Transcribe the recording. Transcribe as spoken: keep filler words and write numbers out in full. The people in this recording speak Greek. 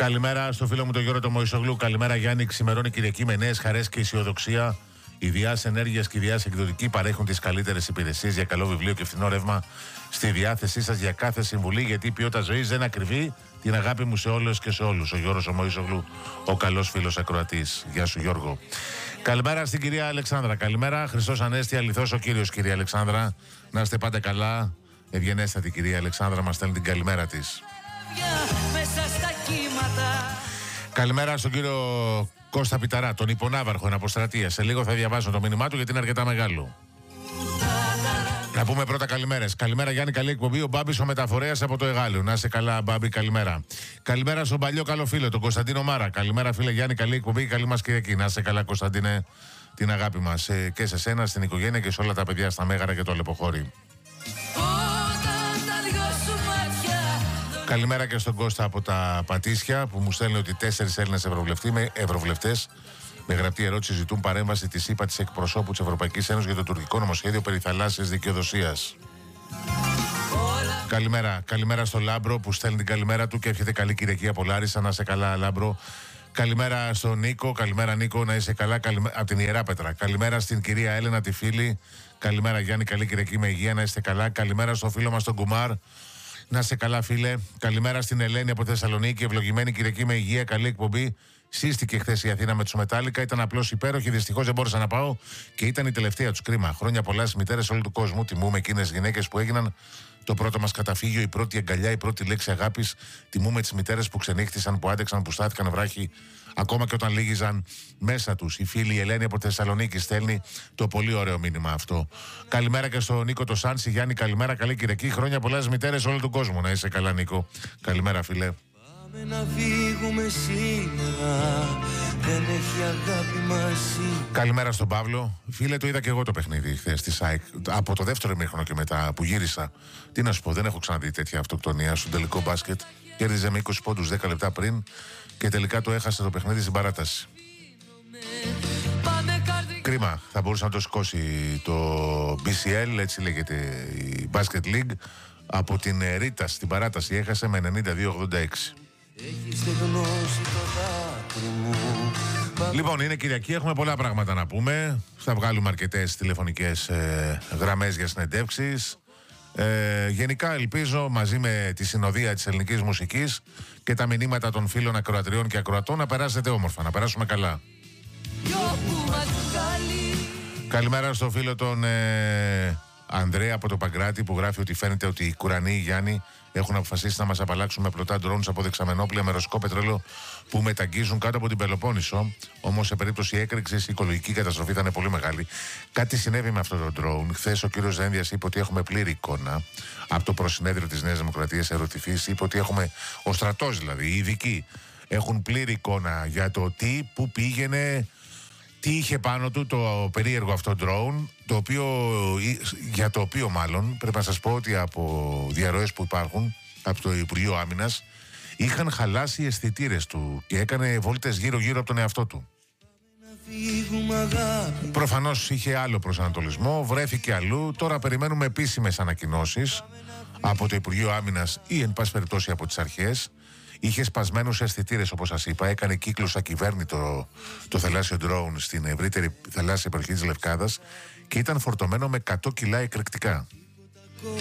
Καλημέρα στο φίλο μου τον Γιώργο τον Μωυσογλου. Καλημέρα Γιάννη. Ξημερώνει Κυριακή με νέες χαρές και αισιοδοξία. Η Διάς Ενέργειας και η Διάς Εκδοτική παρέχουν τις καλύτερες υπηρεσίες για καλό βιβλίο και φθηνό ρεύμα στη διάθεσή σας για κάθε συμβουλή. Γιατί η ποιότητα ζωής δεν ακριβεί. Την αγάπη μου σε όλους και σε όλους. Ο Γιώργος ο Μωυσογλου, ο καλός φίλος ακροατής. Γεια σου Γιώργο. Καλημέρα στην κυρία Αλεξάνδρα. Καλημέρα. Χριστός Ανέστη, αληθώς ο Κύριος, κυρία Αλεξάνδρα. Να είστε πάντα καλά. Ευγενέστατη κυρία Αλεξάνδρα, μας στέλνει την καλημέρα της. Καλημέρα στον κύριο Κώστα Πιταρά, τον υπονάβαρχο εν αποστρατεία. Σε λίγο θα διαβάσω το μήνυμά του γιατί είναι αρκετά μεγάλο. Να πούμε πρώτα καλημέρες. Καλημέρα Γιάννη, καλή εκπομπή. Ο Μπάμπης ο μεταφορέας από το Εγάλεο. Να είσαι καλά, Μπάμπη, καλημέρα. Καλημέρα στον παλιό καλό φίλο, τον Κωνσταντίνο Μάρα. Καλημέρα, φίλε Γιάννη, καλή εκπομπή. Καλή μας Κυριακή. Να είσαι καλά, Κωνσταντίνε, την αγάπη μας ε, και σε σένα, στην οικογένεια και σε όλα τα παιδιά στα Μέγαρα και το Αλεποχώρι. Καλημέρα και στον Κώστα από τα Πατήσια που μου στέλνει ότι τέσσερις Έλληνες ευρωβουλευτές με γραπτή ερώτηση ζητούν παρέμβαση της ΥΠΑ της εκπροσώπου της Ευρωπαϊκής Ένωσης για το τουρκικό νομοσχέδιο περί θαλάσσιας δικαιοδοσίας. Καλημέρα. Καλημέρα στο Λάμπρο που στέλνει την καλημέρα του και εύχεται καλή Κυριακή από Λάρισα. Να είσαι καλά, Λάμπρο. Καλημέρα στον Νίκο. Καλημέρα, Νίκο, να είσαι καλά. Καλημέρα από την Ιερά Πέτρα. Καλημέρα στην κυρία Έλενα, τη φίλη. Καλημέρα, Γιάννη, καλή Κυριακή με υγεία. Να είστε καλά. Καλημέρα στο φίλο μας τον Κουμάρ. Να είστε καλά, φίλε. Καλημέρα στην Ελένη από Θεσσαλονίκη. Ευλογημένη Κυριακή με υγεία. Καλή εκπομπή. Σύστηκε χθες η Αθήνα με τους Μετάλλικα. Ήταν απλώς υπέροχη. Δυστυχώς δεν μπόρεσα να πάω και ήταν η τελευταία τους. Κρίμα. Χρόνια πολλά στις μητέρες όλου του κόσμου. Τιμούμε εκείνες τις γυναίκες που έγιναν το πρώτο μας καταφύγιο, η πρώτη αγκαλιά, η πρώτη λέξη αγάπης. Τιμούμε τις μητέρες που ξενύχτησαν, που άντεξαν, που στάθηκαν βράχοι, ακόμα και όταν λίγιζαν μέσα τους. Η φίλη η Ελένη από Θεσσαλονίκη στέλνει το πολύ ωραίο μήνυμα αυτό. Καλημέρα και στον Νίκο το Σάνση. Γιάννη, καλημέρα, καλή Κυριακή. Χρόνια πολλά στις μητέρες όλου του κόσμου. Να είσαι καλά, Νίκο. Καλημέρα, φίλε. Πάμε να φύγουμε σήμερα. Δεν έχει αγάπη μαζί. Καλημέρα στον Παύλο. Φίλε, το είδα και εγώ το παιχνίδι χθες στη ΣΑΕΚ. Από το δεύτερο ημίχρονο και μετά που γύρισα. Τι να σου πω, δεν έχω ξαναδεί τέτοια αυτοκτονία στο τελικό μπάσκετ. Κέρδιζε με είκοσι πόντους δέκα λεπτά πριν και τελικά το έχασε το παιχνίδι στην παράταση. Κρίμα, θα μπορούσε να το σηκώσει το μπι σι ελ, έτσι λέγεται η Basket League. Από την Ρίτα στην παράταση έχασε με ενενήντα δύο ογδόντα έξι. Λοιπόν, είναι Κυριακή, έχουμε πολλά πράγματα να πούμε. Θα βγάλουμε αρκετές τηλεφωνικές ε, γραμμές για συνεντεύξεις. Ε, γενικά ελπίζω μαζί με τη συνοδεία της ελληνικής μουσικής και τα μηνύματα των φίλων ακροατριών και ακροατών να περάσετε όμορφα, να περάσουμε καλά. Καλημέρα στο φίλο τον ε, Ανδρέα από το Παγκράτη που γράφει ότι φαίνεται ότι οι Κουρανοί Γιάννη έχουν αποφασίσει να μας απαλλάξουν με πλωτά ντρόουνς από δεξαμενόπλια με ρωσικό πετρέλαιο που μεταγγίζουν κάτω από την Πελοπόννησο. Όμως, σε περίπτωση έκρηξης, η οικολογική καταστροφή θα είναι πολύ μεγάλη. Κάτι συνέβη με αυτό το ντρόουν. Χθες ο κύριος Ζένδιας είπε ότι έχουμε πλήρη εικόνα από το προσυνέδριο της Νέας Δημοκρατίας Ερωτηθής. Είπε ότι έχουμε, ο στρατός δηλαδή, οι ειδικοί, έχουν πλήρη εικόνα για το τι, πού πήγαινε, τι είχε πάνω του το περίεργο αυτό drone, το οποίο, για το οποίο μάλλον πρέπει να σας πω ότι από διαρροές που υπάρχουν από το Υπουργείο Άμυνας είχαν χαλάσει οι αισθητήρες του και έκανε βόλτες γύρω-γύρω από τον εαυτό του. Προφανώς είχε άλλο προσανατολισμό, βρέθηκε αλλού. Τώρα περιμένουμε επίσημες ανακοινώσεις από το Υπουργείο Άμυνας ή εν πάση περιπτώσει από τις αρχές. Είχε σπασμένους αισθητήρες, όπως σας είπα, έκανε κύκλους ακυβέρνητο το θαλάσσιο drone στην ευρύτερη θαλάσσια περιοχή της Λευκάδας και ήταν φορτωμένο με εκατό κιλά εκρηκτικά.